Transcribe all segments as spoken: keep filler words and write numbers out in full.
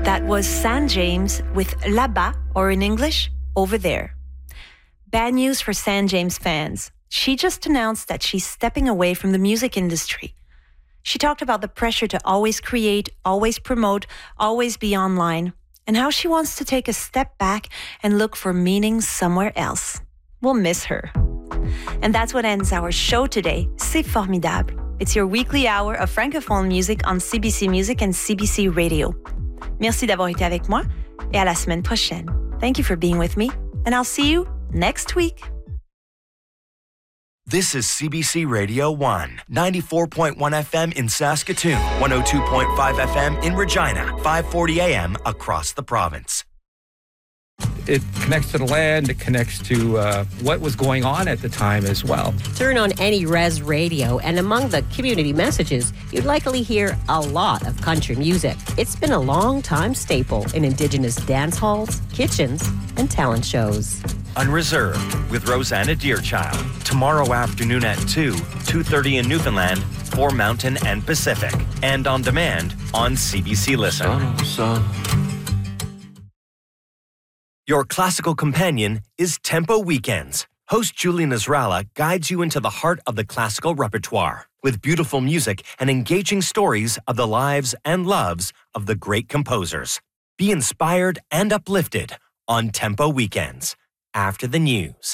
That was San James with Là-bas, or in English, Over There. Bad news for San James fans. She just announced that she's stepping away from the music industry. She talked about the pressure to always create, always promote, always be online, and how she wants to take a step back and look for meaning somewhere else. We'll miss her. And that's what ends our show today. C'est formidable. It's your weekly hour of francophone music on C B C Music and C B C Radio. Merci d'avoir été avec moi et à la semaine prochaine. Thank you for being with me, and I'll see you next week. This is C B C Radio one, ninety-four point one F M in Saskatoon, one oh two point five F M in Regina, five forty A M across the province. It connects to the land, it connects to uh, what was going on at the time as well. Turn on any res radio, and among the community messages, you'd likely hear a lot of country music. It's been a long-time staple in Indigenous dance halls, kitchens, and talent shows. Unreserved with Rosanna Deerchild. Tomorrow afternoon at two, two thirty in Newfoundland for Mountain and Pacific. And on demand on C B C Listen. Son, son. Your classical companion is Tempo Weekends. Host Julie Nasrallah guides you into the heart of the classical repertoire with beautiful music and engaging stories of the lives and loves of the great composers. Be inspired and uplifted on Tempo Weekends after the news.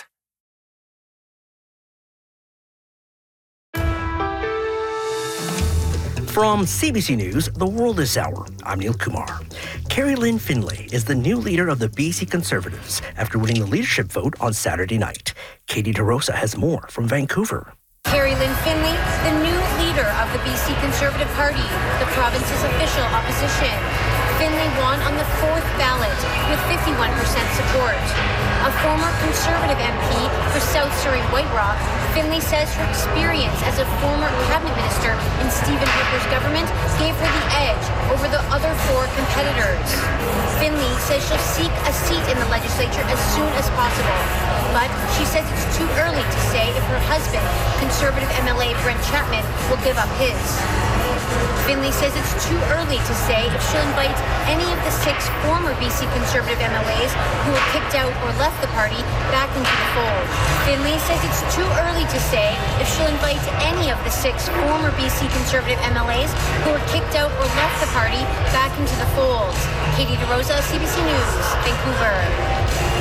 From C B C News, The World is Hour, I'm Neil Kumar. Kerry Lynn Finlay is the new leader of the B C Conservatives after winning the leadership vote on Saturday night. Katie DeRosa has more from Vancouver. Kerry Lynn Finlay, the new leader of the B C Conservative Party, the province's official opposition. Finlay won on the fourth ballot with fifty-one percent support. A former Conservative M P for South Surrey White Rock, Finlay says her experience as a former cabinet minister in Stephen Harper's government gave her the edge over the other four competitors. Finlay says she'll seek a seat in the legislature as soon as possible. But she says it's too early to say if her husband, Conservative M L A Brent Chapman, will give up his. Finlay says it's too early to say if she'll invite any of the six former B C Conservative M L As who were kicked out or left the party back into the fold. Finlay says it's too early to say if she'll invite any of the six former B C Conservative M L As who were kicked out or left the party back into the fold. Katie DeRosa, C B C News, Vancouver.